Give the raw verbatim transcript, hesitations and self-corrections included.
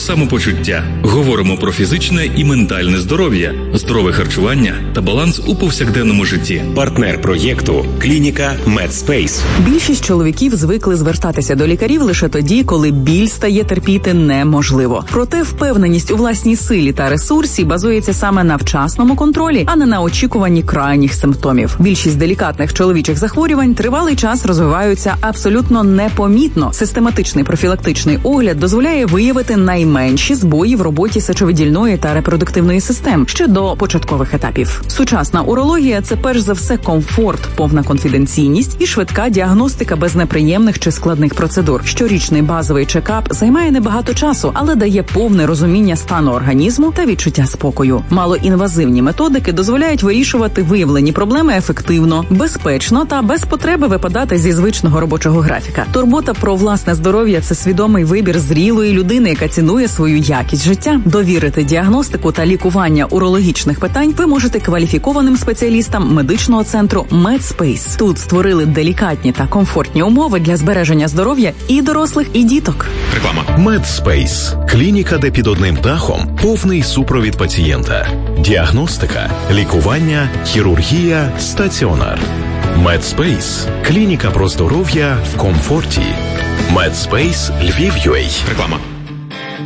самопочуття. Говоримо про фізичне і ментальне здоров'я, здорове харчування та баланс у повсякденному житті. Партнер проєкту – клініка MedSpace. Більшість чоловіків звикли звертатися до лікарів лише тоді, коли біль стає терпіти неможливо. Проте впевненість у власній силі та ресурсі базується саме на вчасному контролі, а не на очікуванні крайніх симптомів. Більшість делікатних чоловічих захворювань тривалий час розвиваються абсолютно непомітно. Систематичний профілактичний огляд дозволяє виявити найменші збої в роботі сечовидільної та репродуктивної систем ще до початкових етапів. Сучасна урологія – це перш за все комфорт, повна конфіденційність і швидка діагностика без неприємних чи складних процедур. Щорічний базовий чекап займає небагато часу, але дає повне розуміння стану організму та відчуття спокою. Малоінвазивні методики дозволяють вирішувати виявлені проблеми ефективно, безпечно та без потреби випадати зі звичного робочого графіка. Турбота про власне здоров'я – це свідомий вибір зрілої людини, яка цінує свою якість життя. Довірити діагностику та лікування урологічних питань ви можете кваліфікованим спеціалістам медичного центру MedSpace. Тут створили делікатні та комфортні умови для збереження здоров'я і дорослих, і діток. Реклама. MedSpace – клініка, де під одним дахом повний супровід пацієнта. Діагностика, лікування, хірургія, стаціонар. MedSpace – клініка про здоров'я в комфорті. MedSpace Львів.ю А. Реклама.